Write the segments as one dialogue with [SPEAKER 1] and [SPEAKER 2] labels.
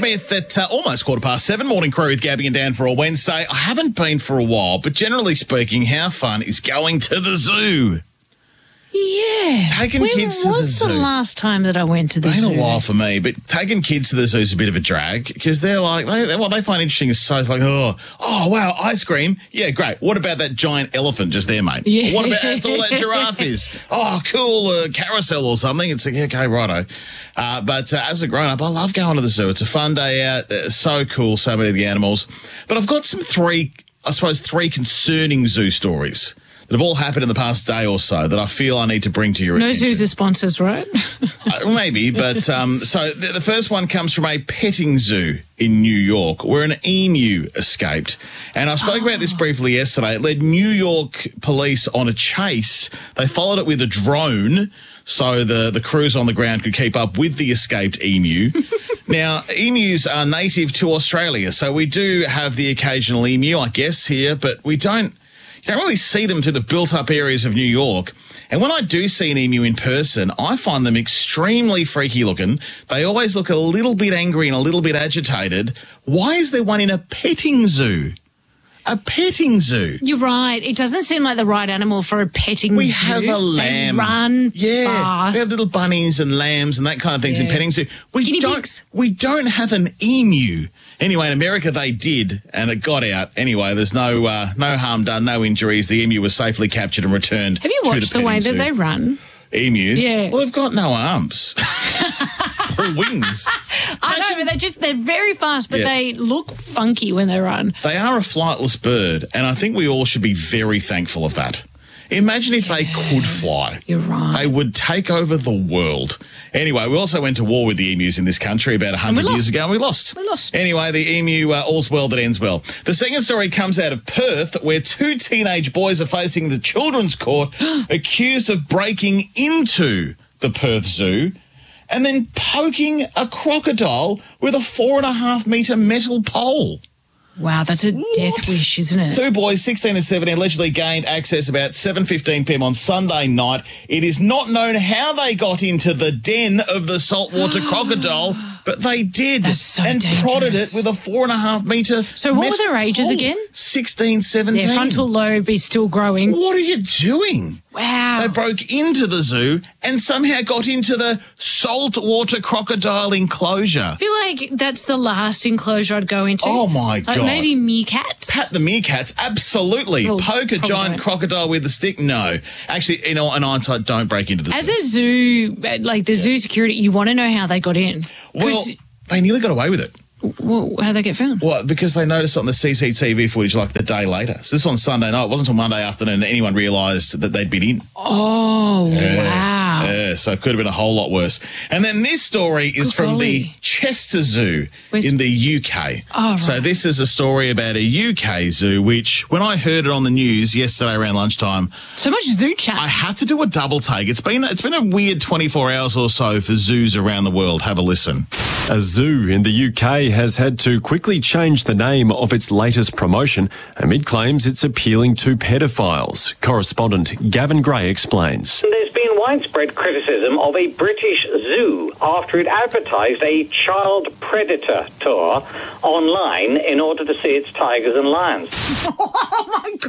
[SPEAKER 1] Smith at almost 7:15. Morning Crew with Gabby and Dan for a Wednesday. I haven't been for a while, but generally speaking, how fun is going to the zoo?
[SPEAKER 2] Yeah.
[SPEAKER 1] Taking kids to the zoo.
[SPEAKER 2] When was the last time that I went to the zoo?
[SPEAKER 1] It's been a while for me, but taking kids to the zoo is a bit of a drag because they're like, what they find interesting is it's like, oh, wow, ice cream. Yeah, great. What about that giant elephant just there, mate?
[SPEAKER 2] Yeah.
[SPEAKER 1] What about all that giraffe is? Oh, cool, carousel or something. It's like, okay, righto. But as a grown-up, I love going to the zoo. It's a fun day out. So cool, so many of the animals. But I've got three concerning zoo stories that have all happened in the past day or so that I feel I need to bring to your attention.
[SPEAKER 2] No zoos are sponsors, right?
[SPEAKER 1] Maybe, but so the first one comes from a petting zoo in New York where an emu escaped. And I spoke about this briefly yesterday. It led New York police on a chase. They followed it with a drone so the crews on the ground could keep up with the escaped emu. Now, emus are native to Australia, so we do have the occasional emu, I guess, here, but you don't really see them through the built-up areas of New York. And when I do see an emu in person, I find them extremely freaky looking. They always look a little bit angry and a little bit agitated. Why is there one in a petting zoo? A petting zoo.
[SPEAKER 2] You're right. It doesn't seem like the right animal for a petting zoo.
[SPEAKER 1] We have a lamb.
[SPEAKER 2] They run fast.
[SPEAKER 1] We have little bunnies and lambs and that kind of things in petting zoo. We don't have an emu. Anyway, in America they did, and it got out. Anyway, there's no harm done, no injuries. The emu was safely captured and returned.
[SPEAKER 2] Have you watched the way that they run?
[SPEAKER 1] Emus?
[SPEAKER 2] Yeah.
[SPEAKER 1] Well, they've got no arms. Or wings.
[SPEAKER 2] I know, but they're very fast, but they look funky when they run.
[SPEAKER 1] They are a flightless bird, and I think we all should be very thankful of that. Imagine if they could fly.
[SPEAKER 2] You're right.
[SPEAKER 1] They would take over the world. Anyway, we also went to war with the emus in this country about 100 years ago, and we lost. Anyway, the emu, all's well that ends well. The second story comes out of Perth, where 2 teenage boys are facing the children's court accused of breaking into the Perth Zoo and then poking a crocodile with a 4.5-metre metal pole.
[SPEAKER 2] Wow, that's a death wish, isn't it?
[SPEAKER 1] 2 boys, 16 and 17, allegedly gained access about 7:15 p.m. on Sunday night. It is not known how they got into the den of the saltwater crocodile, but they did.
[SPEAKER 2] That's so
[SPEAKER 1] and
[SPEAKER 2] dangerous.
[SPEAKER 1] prodded it with a 4.5-metre
[SPEAKER 2] So what were their ages again?
[SPEAKER 1] 16, 17.
[SPEAKER 2] Their frontal lobe is still growing.
[SPEAKER 1] What are you doing?
[SPEAKER 2] Wow.
[SPEAKER 1] They broke into the zoo and somehow got into the saltwater crocodile enclosure.
[SPEAKER 2] I feel like that's the last enclosure I'd go into.
[SPEAKER 1] Oh, my God.
[SPEAKER 2] Like maybe meerkats?
[SPEAKER 1] Pat the meerkats, absolutely.
[SPEAKER 2] Well,
[SPEAKER 1] poke a giant
[SPEAKER 2] not.
[SPEAKER 1] crocodile with a stick? No. Actually, in hindsight, don't break into the zoo.
[SPEAKER 2] As a zoo, like the zoo security, you want to know how they got in.
[SPEAKER 1] Well, they nearly got away with it.
[SPEAKER 2] Well, how'd they get found?
[SPEAKER 1] Well, because they noticed on the CCTV footage like the day later. So this was on Sunday night. It wasn't until Monday afternoon that anyone realised that they'd been in.
[SPEAKER 2] Oh, wow.
[SPEAKER 1] Yeah, so it could have been a whole lot worse. And then this story is from the Chester Zoo in the UK.
[SPEAKER 2] Oh, right.
[SPEAKER 1] So this is a story about a UK zoo, which when I heard it on the news yesterday around lunchtime,
[SPEAKER 2] so much zoo chat.
[SPEAKER 1] I had to do a double take. It's been a weird 24 hours or so for zoos around the world. Have a listen.
[SPEAKER 3] A zoo in the UK has had to quickly change the name of its latest promotion amid claims it's appealing to pedophiles. Correspondent Gavin Gray explains.
[SPEAKER 4] There's been widespread criticism of a British zoo after it advertised a child predator tour online in order to see its tigers and lions.
[SPEAKER 2] Oh, my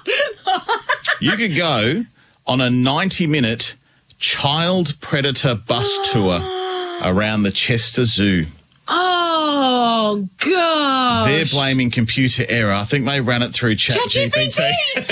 [SPEAKER 2] God.
[SPEAKER 1] You could go on a 90-minute child predator bus tour around the Chester Zoo.
[SPEAKER 2] Oh, God.
[SPEAKER 1] They're blaming computer error. I think they ran it through ChatGPT.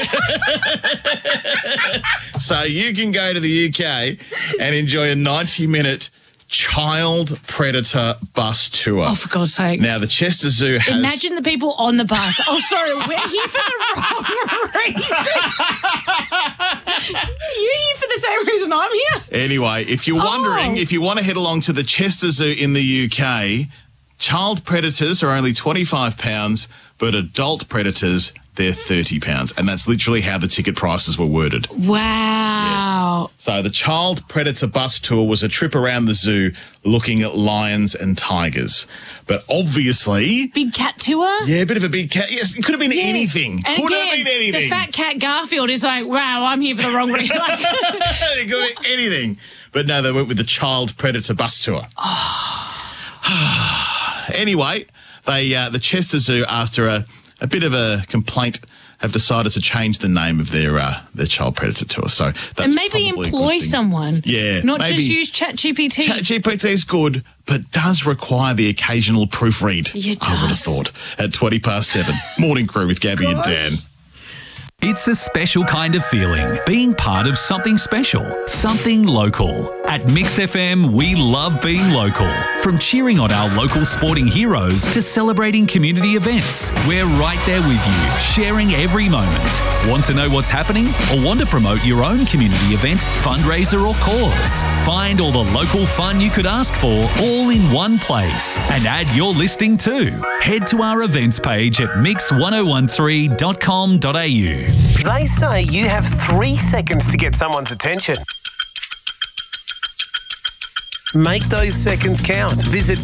[SPEAKER 1] So you can go to the UK and enjoy a 90-minute child predator bus tour.
[SPEAKER 2] Oh, for God's sake.
[SPEAKER 1] Now, the Chester Zoo has...
[SPEAKER 2] Imagine the people on the bus. Oh, sorry, we're here for the wrong reason. You're here for the same reason I'm here.
[SPEAKER 1] Anyway, if you're wondering, if you want to head along to the Chester Zoo in the UK, child predators are only £25, but adult predators, they're £30. And that's literally how the ticket prices were worded.
[SPEAKER 2] Wow.
[SPEAKER 1] Yes. So the child predator bus tour was a trip around the zoo looking at lions and tigers. But obviously...
[SPEAKER 2] Big cat tour?
[SPEAKER 1] Yeah, a bit of a big cat. Yes, it could have been anything.
[SPEAKER 2] And
[SPEAKER 1] could
[SPEAKER 2] again,
[SPEAKER 1] have been anything.
[SPEAKER 2] the fat cat Garfield is like, wow, I'm here for the wrong reason.
[SPEAKER 1] It could be anything. But no, they went with the child predator bus tour. Anyway, the Chester Zoo, after a bit of a complaint, have decided to change the name of their child predator tour. So that's
[SPEAKER 2] and maybe
[SPEAKER 1] probably
[SPEAKER 2] employ someone.
[SPEAKER 1] Yeah.
[SPEAKER 2] Not
[SPEAKER 1] maybe
[SPEAKER 2] just use ChatGPT.
[SPEAKER 1] ChatGPT is good, but does require the occasional proofread.
[SPEAKER 2] It
[SPEAKER 1] I would have
[SPEAKER 2] does.
[SPEAKER 1] thought. At 7:20. Morning Crew with Gabby and Dan.
[SPEAKER 5] It's a special kind of feeling, being part of something special, something local. At Mix FM, we love being local. From cheering on our local sporting heroes to celebrating community events, we're right there with you, sharing every moment. Want to know what's happening or want to promote your own community event, fundraiser or cause? Find all the local fun you could ask for all in one place and add your listing too. Head to our events page at mix1013.com.au.
[SPEAKER 6] They say you have 3 seconds to get someone's attention. Make those seconds count. Visit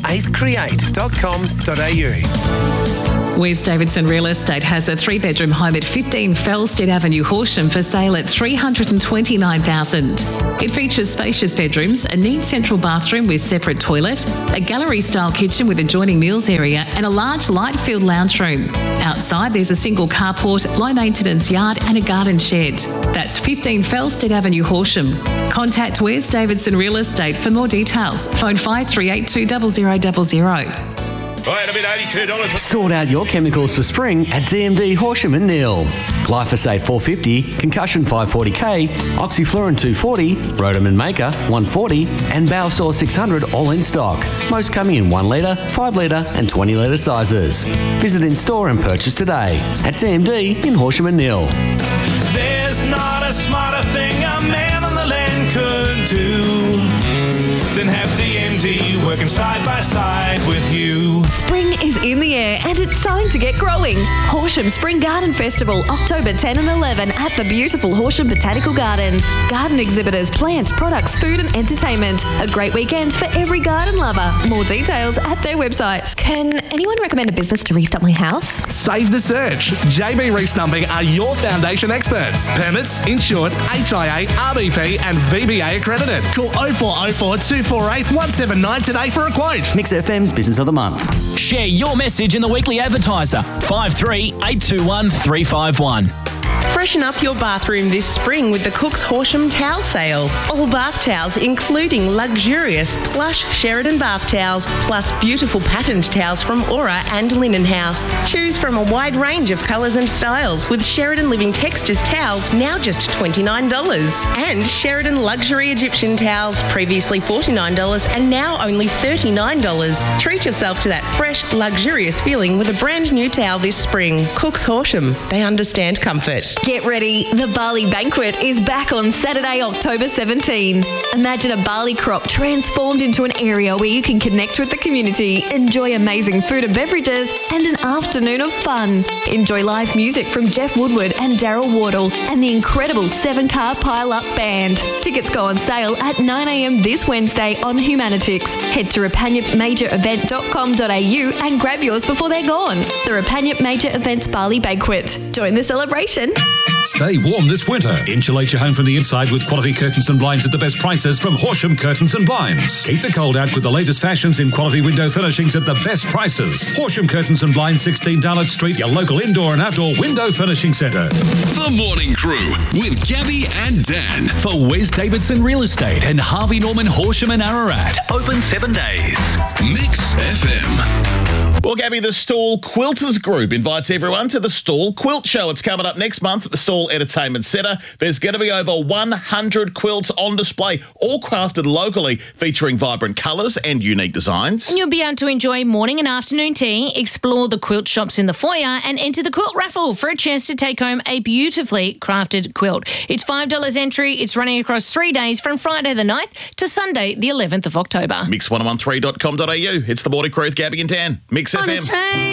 [SPEAKER 6] acecreate.com.au.
[SPEAKER 7] Wes Davidson Real Estate has a 3-bedroom home at 15 Fellstead Avenue, Horsham, for sale at $329,000. It features spacious bedrooms, a neat central bathroom with separate toilet, a gallery-style kitchen with adjoining meals area, and a large light-filled lounge room. Outside, there's a single carport, low-maintenance yard, and a garden shed. That's 15 Fellstead Avenue, Horsham. Contact Wes Davidson Real Estate for more details. Phone 5382 0000.
[SPEAKER 8] Sort out your chemicals for spring at DMD Horsham and Neil. Glyphosate 450, Concussion 540K, Oxyfluorine 240, Rodeman Maker 140, and Bowsor 600 all in stock. Most coming in 1 litre, 5 litre and 20 litre sizes. Visit in store and purchase today at DMD in Horsham and Neil.
[SPEAKER 9] There's not a smarter thing a man on the land could do than have DMD working side by side with you.
[SPEAKER 10] Spring is in the air and it's time to get growing. Horsham Spring Garden Festival, October 10 and 11 at the beautiful Horsham Botanical Gardens. Garden exhibitors, plants, products, food and entertainment. A great weekend for every garden lover. More details at their website. Can anyone recommend a business to restock my house?
[SPEAKER 11] Save the search. JB Restumping are your foundation experts. Permits, insured, HIA, RBP and VBA accredited. Call 0404 248 179 today for a quote.
[SPEAKER 8] Mix FM's Business of the Month.
[SPEAKER 12] Share your message in the Weekly Advertiser. 53821351. 351.
[SPEAKER 13] Freshen up your bathroom this spring with the Cook's Horsham Towel Sale. All bath towels, including luxurious plush Sheridan bath towels, plus beautiful patterned towels from Aura and Linen House. Choose from a wide range of colours and styles with Sheridan Living Textures towels now just $29. And Sheridan Luxury Egyptian towels, previously $49 and now only $39. Treat yourself to that fresh, luxurious feeling with a brand new towel this spring. Cook's Horsham. They understand comfort.
[SPEAKER 10] Get ready, the Barley Banquet is back on Saturday, October 17. Imagine a barley crop transformed into an area where you can connect with the community, enjoy amazing food and beverages, and an afternoon of fun. Enjoy live music from Jeff Woodward and Daryl Wardle and the incredible 7-car pile-up band. Tickets go on sale at 9 a.m. this Wednesday on Humanitix. Head to repanupmajorevent.com.au and grab yours before they're gone. The Repanup Major Events Barley Banquet. Join the celebration.
[SPEAKER 14] Stay warm this winter. Insulate your home from the inside with quality curtains and blinds at the best prices from Horsham Curtains and Blinds. Keep the cold out with the latest fashions in quality window furnishings at the best prices. Horsham Curtains and Blinds, 16 Darlot Street, your local indoor and outdoor window furnishing centre.
[SPEAKER 15] The Morning Crew with Gabby and Dan.
[SPEAKER 5] For Wes Davidson Real Estate and Harvey Norman Horsham and Ararat. Open 7 days.
[SPEAKER 15] Mix FM.
[SPEAKER 1] Well, Gabby, the Stall Quilters Group invites everyone to the Stall Quilt Show. It's coming up next month at the Stall Entertainment Centre. There's going to be over 100 quilts on display, all crafted locally, featuring vibrant colours and unique designs.
[SPEAKER 2] And you'll be able to enjoy morning and afternoon tea, explore the quilt shops in the foyer, and enter the quilt raffle for a chance to take home a beautifully crafted quilt. It's $5 entry. It's running across 3 days from Friday the 9th to Sunday the 11th of October.
[SPEAKER 1] Mix1013.com.au. It's the Morning Crew with Gabby and Dan. Mix FM.